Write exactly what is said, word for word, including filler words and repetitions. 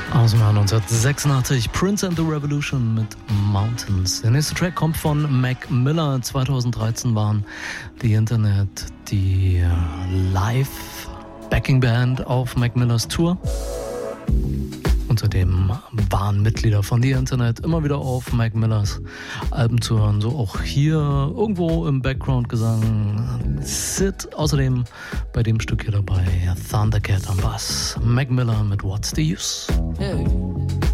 Aus dem Jahr neunzehnhundertsechsundachtzig, Prince and the Revolution mit Mountains. Der nächste Track kommt von Mac Miller. zweitausenddreizehn waren The Internet die Live-Backing-Band auf Mac Millers Tour. Und seitdem waren Mitglieder von The Internet immer wieder auf Mac Millers Alben zu hören. So auch hier irgendwo im Background-Gesang Sid. Außerdem bei dem Stück hier dabei Thundercat am Bass. Mac Miller mit What's the Use? Hey.